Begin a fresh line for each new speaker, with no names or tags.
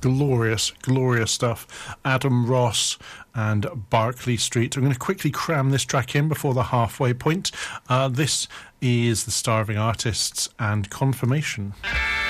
glorious, glorious stuff. Adam Ross and Barclay Street. I'm going to quickly cram this track in before the halfway point. This is the Starving Artists and Confirmation.